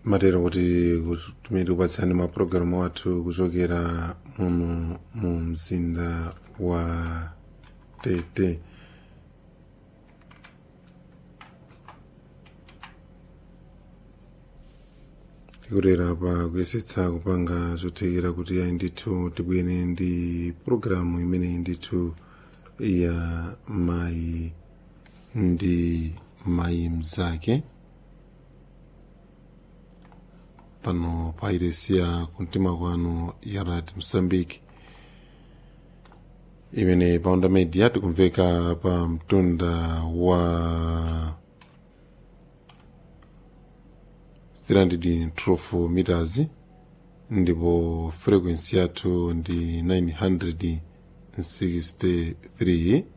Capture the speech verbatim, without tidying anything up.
matero kuti tumene kupatsani mapulogalamu athu kuchokera muno mu mzinda wa Tete. Tikulera pa kuyesetsa kupanga zothekera kuti ayi ndithu tibwere ndi pulogalamu imene ndithu ya mayi ndi mayi mzake pano pa iresiya kumtima kwanu ya Radio Msambiki, imene pa onda media tikumveka pa mtunda wa three hundred twelve meters ndipo frequency yathu ndi nine hundred sixty-three